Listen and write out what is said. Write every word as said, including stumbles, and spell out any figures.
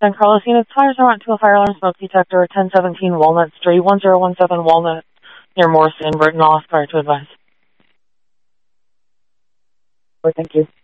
San Carlos units, fires are on to a fire alarm smoke detector at ten seventeen Walnut Street, one zero one seven Walnut, near Morrison, Brittenell. Fire to advise. Thank you.